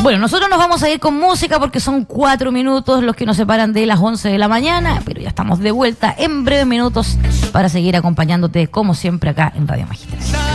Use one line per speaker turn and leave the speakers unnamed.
Bueno, nosotros nos vamos a ir con música porque son 4 minutos los que nos separan de las 11 de la mañana, pero ya estamos de vuelta en breves minutos para seguir acompañándote como siempre acá en Radio Magistral.